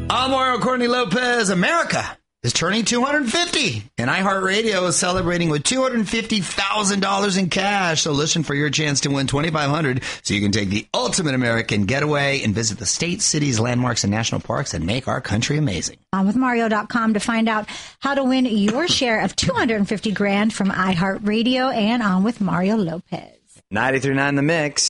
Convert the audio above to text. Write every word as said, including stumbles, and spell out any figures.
I'm Mario Courtney Lopez. America is turning two hundred fifty, and iHeartRadio is celebrating with two hundred fifty thousand dollars in cash. So listen for your chance to win twenty-five hundred dollars so you can take the ultimate American getaway and visit the state, cities, landmarks, and national parks and make our country amazing. On with Mario dot com to find out how to win your share of two hundred fifty grand from iHeartRadio and On with Mario Lopez. ninety-three point nine The Mix.